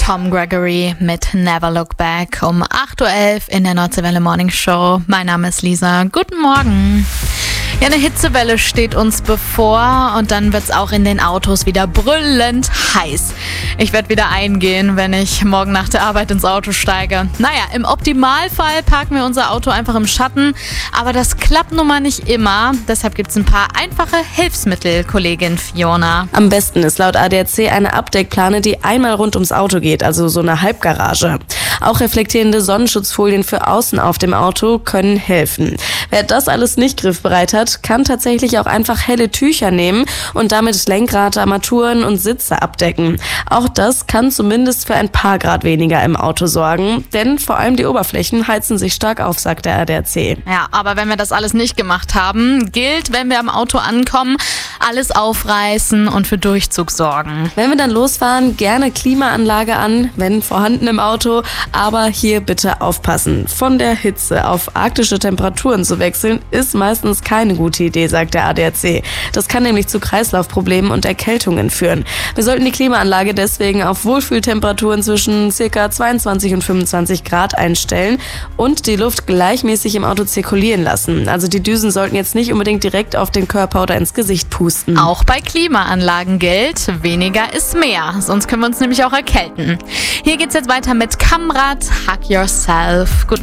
Tom Gregory mit Never Look Back um 8.11 Uhr in der Nordseewelle Morning Show. Mein Name ist Lisa. Guten Morgen. Ja, eine Hitzewelle steht uns bevor und dann wird's auch in den Autos wieder brüllend heiß. Ich werde wieder eingehen, wenn ich morgen nach der Arbeit ins Auto steige. Naja, im Optimalfall parken wir unser Auto einfach im Schatten, aber das klappt nun mal nicht immer. Deshalb gibt's ein paar einfache Hilfsmittel, Kollegin Fiona. Am besten ist laut ADAC eine Abdeckplane, die einmal rund ums Auto geht, also so eine Halbgarage. Auch reflektierende Sonnenschutzfolien für außen auf dem Auto können helfen. Wer das alles nicht griffbereit hat, kann tatsächlich auch einfach helle Tücher nehmen und damit Lenkrad, Armaturen und Sitze abdecken. Auch das kann zumindest für ein paar Grad weniger im Auto sorgen, denn vor allem die Oberflächen heizen sich stark auf, sagt der ADAC. Ja, aber wenn wir das alles nicht gemacht haben, gilt, wenn wir am Auto ankommen, alles aufreißen und für Durchzug sorgen. Wenn wir dann losfahren, gerne Klimaanlage an, wenn vorhanden im Auto, aber hier bitte aufpassen. Von der Hitze auf arktische Temperaturen zu wechseln, ist meistens keine gute Idee, sagt der ADAC. Das kann nämlich zu Kreislaufproblemen und Erkältungen führen. Wir sollten die Klimaanlage deswegen auf Wohlfühltemperaturen zwischen ca. 22 und 25 Grad einstellen und die Luft gleichmäßig im Auto zirkulieren lassen. Also die Düsen sollten jetzt nicht unbedingt direkt auf den Körper oder ins Gesicht pusten. Auch bei Klimaanlagen gilt, weniger ist mehr, sonst können wir uns nämlich auch erkälten. Hier geht's jetzt weiter mit Kamrat, Hug Yourself. Guten